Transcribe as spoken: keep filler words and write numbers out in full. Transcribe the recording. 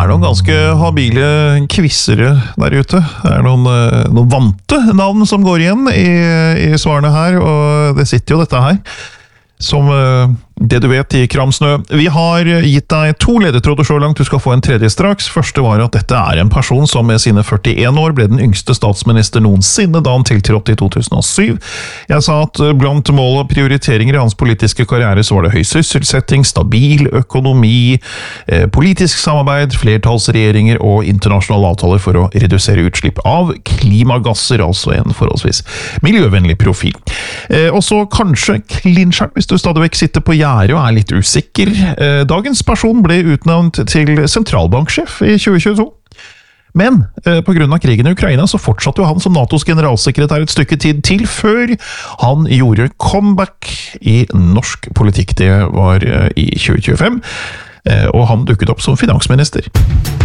er noen ganske habile quizere der ute. Det er noen, noen vante navn som går igjen i, i svarene her, og det sitter jo dette her som det du vet i Kramsnø. Vi har gitt deg to ledetråder så langt, du skal få en tredje straks. Første var at dette er en person som med sine førtien år ble den yngste statsminister noensinne da han tiltrådte i to tusen og syv. Jeg sa at blant mål og prioriteringer i hans politiske karriere så var det høy sysselsetting, stabil økonomi, eh, politisk samarbeid, flertallsregjeringer og internasjonale avtaler for å redusere utslipp av klimagasser, altså en forholdsvis miljøvennlig profil. Eh, og så kanskje klinsjeren, hvis du stadig vekk sitter på gjerdet og er litt usikker. Dagens person ble utnevnt til sentralbanksjef i tjue tjueto. Men på grunn av krigen i Ukraina så fortsatte jo han som NATOs generalsekretær et stykke tid til før han gjorde comeback i norsk politikk. Det var i tjue tjuefem, og han dukket opp som finansminister.